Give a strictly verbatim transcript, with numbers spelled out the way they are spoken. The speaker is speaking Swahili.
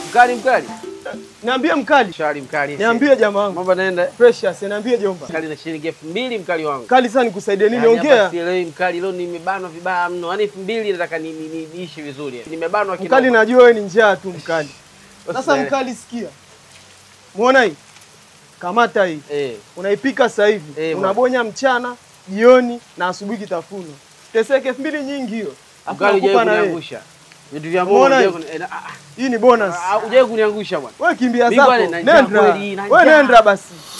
Mkali mkali. Niambie mkali. Shari mkali. Niambie jamaa wangu. Mambo naenda. Precious, niambie jomba. Mkali na shilingi elfu mbili mkali wangu. Kali sana nikusaidie nini? Yaani Ongea. hapa sielewi mkali, leo nimebanwa vibaya mno. Yaani elfu mbili nataka ni niishi vizuri. Nimebanwa kidogo. Mkali najua wewe ni njaa tu mkali. Sasa mkali sikia. Muona hii? Kamata hii. Eh. Unaipika sasa hivi. Eh, unabonya mchana, jioni na asubuhi kitafuno. Teseke elfu mbili nyingi hiyo. Mkali hujawahi kuniangusha. Vitu vya Mungu hujawahi. Hii ni bonus. Hujawahi kuniangusha bwana. Wewe kimbia zako. Nenda. Wewe nenda basi.